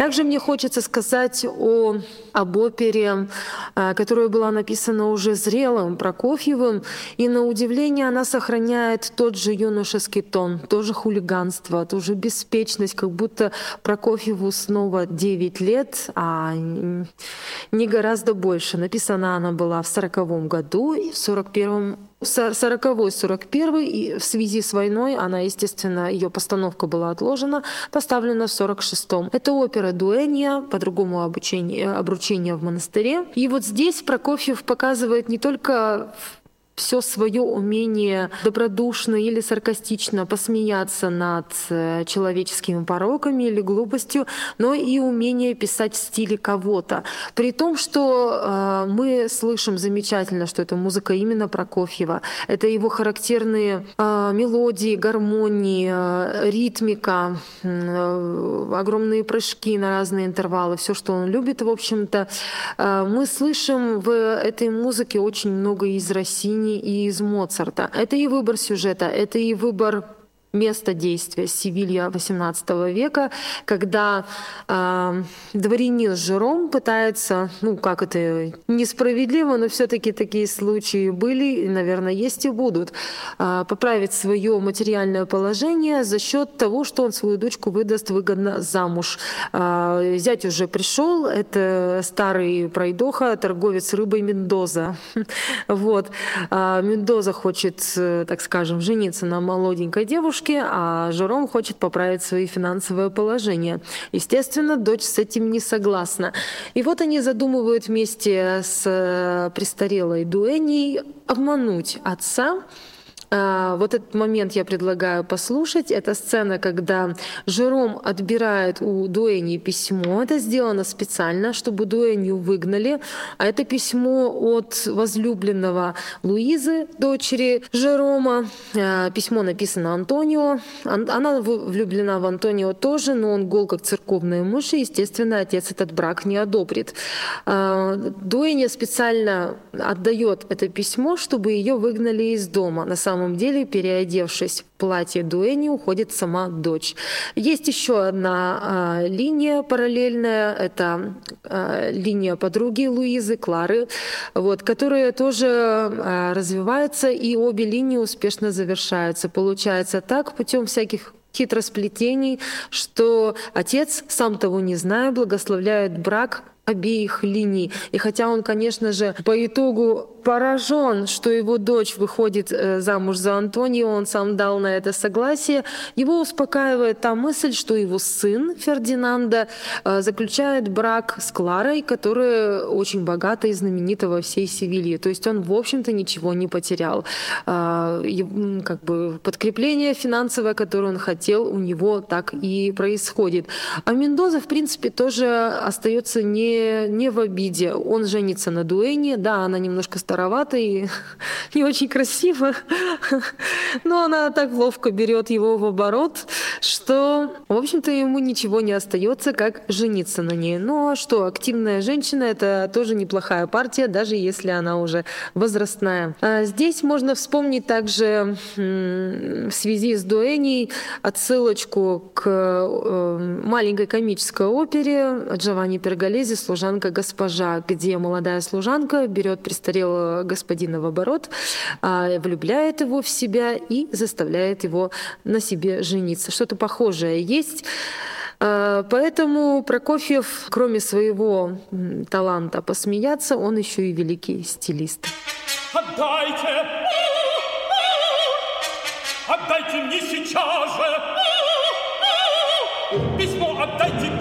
Также мне хочется сказать об опере, которая была написана уже зрелым Прокофьевым, и на удивление она сохраняет тот же юношеский тон, тоже хулиганство, тоже беспечность, как будто Прокофьеву снова 9 лет, а не гораздо больше. Написана она была в 40-м году, и в 41-м 40-41, и в связи с войной она, естественно, ее постановка была отложена, поставлена в 46-м. Это опера «Дуэнья», по-другому обручение в монастыре. И вот здесь Прокофьев показывает не только все свое умение добродушно или саркастично посмеяться над человеческими пороками или глупостью, но и умение писать в стиле кого-то. При том, что мы слышим замечательно, что это музыка именно Прокофьева. Это его характерные мелодии, гармонии, ритмика, огромные прыжки на разные интервалы, все, что он любит, в общем-то. Мы слышим в этой музыке очень много из Россини и из Моцарта. Это и выбор сюжета, это и выбор место действия Севилья XVIII века, когда дворянин Жером пытается, как это несправедливо, но все-таки такие случаи были и, наверное, есть и будут, поправить свое материальное положение за счет того, что он свою дочку выдаст выгодно замуж. Зять уже пришел, это старый пройдоха, торговец рыбой Мендоза. Вот. Мендоза хочет, так скажем, жениться на молоденькой девушке, а Жером хочет поправить свои финансовое положение. Естественно, дочь с этим не согласна. И вот они задумывают вместе с престарелой Дуэней обмануть отца. Вот этот момент я предлагаю послушать. Это сцена, когда Жером отбирает у Дуэни письмо. Это сделано специально, чтобы Дуэнью выгнали. А это письмо от возлюбленного Луизы, дочери Жерома. Письмо написано Антонио. Она влюблена в Антонио тоже, но он гол, как церковная мышь, и, естественно, отец этот брак не одобрит. Дуэня специально отдает это письмо, чтобы ее выгнали из дома. На самом деле, переодевшись в платье Дуэни, уходит сама дочь. Есть еще одна линия параллельная, это линия подруги Луизы, Клары, которая тоже развивается, и обе линии успешно завершаются. Получается так, путем всяких хитросплетений, что отец, сам того не зная, благословляет брак обеих линий. И хотя он, конечно же, по итогу поражен, что его дочь выходит замуж за Антонио, он сам дал на это согласие, его успокаивает та мысль, что его сын Фердинанда заключает брак с Кларой, которая очень богата и знаменита во всей Севилье. То есть он, в общем-то, ничего не потерял. Подкрепление финансовое, которое он хотел, у него так и происходит. А Мендоза, в принципе, тоже остается не в обиде. Он женится на Дуэне, да, она немножко старовата и не очень красиво, но она так ловко берет его в оборот, что, в общем-то, ему ничего не остается, как жениться на ней. Ну а что, активная женщина — это тоже неплохая партия, даже если она уже возрастная. Здесь можно вспомнить также в связи с Дуэней отсылочку к маленькой комической опере Джованни Перголези «Служанка-госпожа», где молодая служанка берет престарелого господина в оборот, влюбляет его в себя и заставляет его на себе жениться. Что-то похожее есть. Поэтому Прокофьев, кроме своего таланта посмеяться, он еще и великий стилист. Отдайте мне сейчас же! Письмо отдайте!